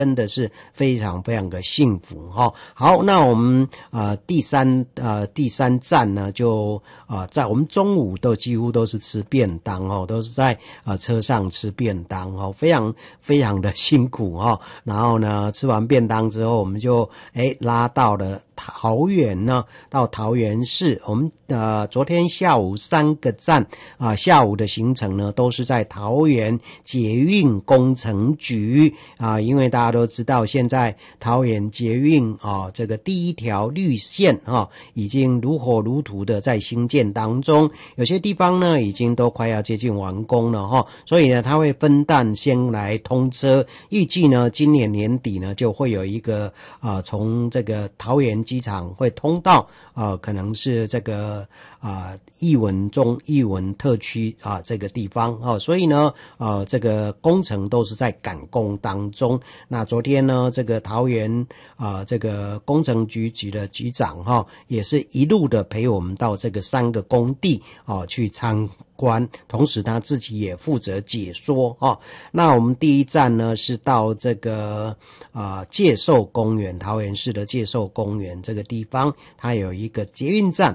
真的是非常非常的幸福哈。好，那我们第三站呢，就在我们中午都几乎都是吃便当哦，都是在车上吃便当哦，非常非常的辛苦哦。然后呢，吃完便当之后，我们就拉到了桃园呢，到桃园市。我们昨天下午3个站下午的行程呢，都是在桃园捷运工程局因为大家都知道，现在桃园捷运这个第一条绿线已经如火如荼的在兴建当中，有些地方呢已经都快要接近完工了所以呢，它会分段先来通车，预计呢今年年底呢就会有一个从这个桃园机场会通到可能是这个艺文特区这个地方所以呢这个工程都是在赶工当中。那昨天呢，这个桃园这个工程局的局长也是一路的陪我们到这个3个工地去参观，同时他自己也负责解说那我们第一站呢是到这个介寿公园，桃园市的介寿公园这个地方，它有一个捷运站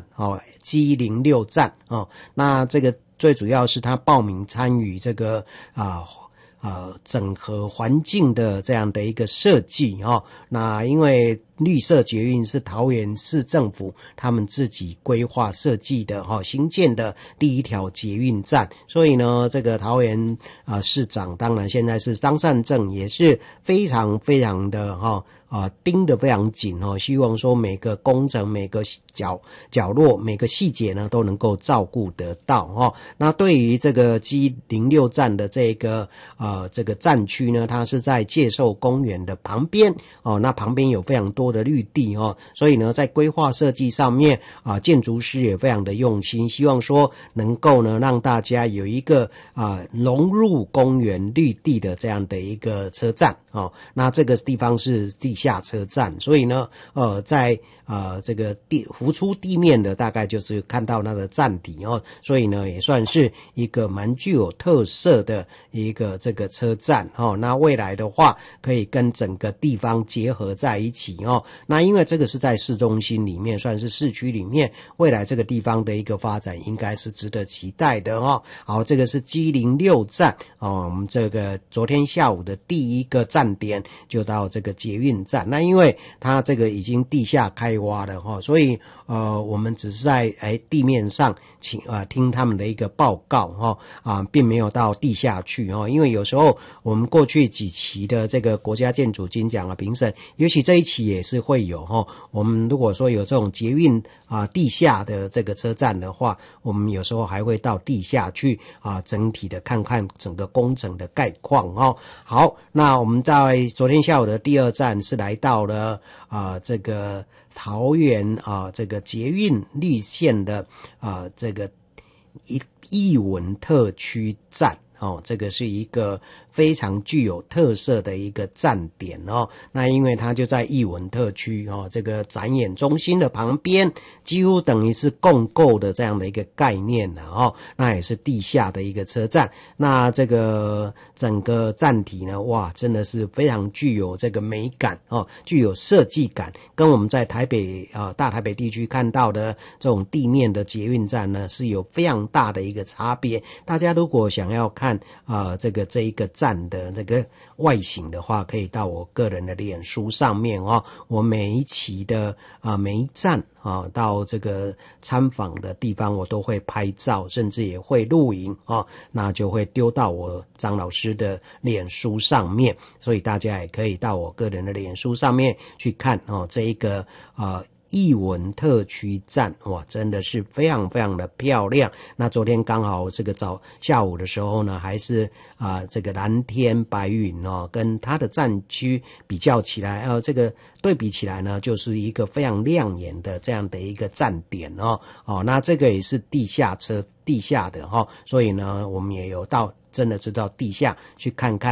G06站那这个最主要是他报名参与这个整合环境的这样的一个设计那因为绿色捷运是桃园市政府他们自己规划设计的新建的第一条捷运站，所以呢这个桃园市长当然现在是张善政也是非常非常的盯得非常紧希望说每个工程每个角落每个细节呢都能够照顾得到那对于这个 G06 站的这个站区呢，它是在介寿公园的旁边那旁边有非常多的绿地所以呢在规划设计上面建筑师也非常的用心，希望说能够呢让大家有一个融入公园绿地的这样的一个车站那这个地方是地下车站，所以呢在这个浮出地面的大概就是看到那个站体所以呢也算是一个蛮具有特色的一个这个车站那未来的话可以跟整个地方结合在一起那因为这个是在市中心里面，算是市区里面，未来这个地方的一个发展应该是值得期待的好，这个是 G06 站我们这个昨天下午的第一个站点就到这个捷运站，那因为它这个已经地下开挖了所以我们只是在地面上听他们的一个报告并没有到地下去因为有时候我们过去几期的这个国家建筑金奖评审，尤其这一期也是会有我们如果说有这种捷运地下的这个车站的话，我们有时候还会到地下去整体的看看整个工程的概况好，那我们在昨天下午的第二站是来到了这个桃园这个捷运绿线的这个艺文特区站这个是一个非常具有特色的一个站点那因为它就在艺文特区这个展演中心的旁边，几乎等于是共构的这样的一个概念那也是地下的一个车站，那这个整个站体呢哇真的是非常具有这个美感具有设计感，跟我们在台北大台北地区看到的这种地面的捷运站呢是有非常大的一个差别。大家如果想要看这一个站的这个外形的话，可以到我个人的脸书上面我每一期的每一站到这个参访的地方我都会拍照，甚至也会录影那就会丢到我张老师的脸书上面，所以大家也可以到我个人的脸书上面去看这一个艺文特区站哇真的是非常非常的漂亮。那昨天刚好这个下午的时候呢，还是这个蓝天白云跟它的站区比较起来这个对比起来呢，就是一个非常亮眼的这样的一个站点那这个也是地下的所以呢我们也有真的知道地下去看看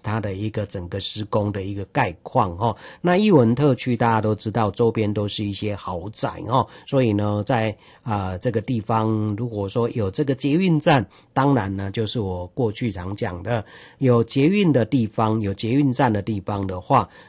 它的一个整个施工的一个概况哈。那艺文特区大家都知道，周边都是一些豪宅哈，所以呢，在这个地方，如果说有这个捷运站，当然呢，就是我过去常讲的，有捷运的地方，有捷运站的地方的话，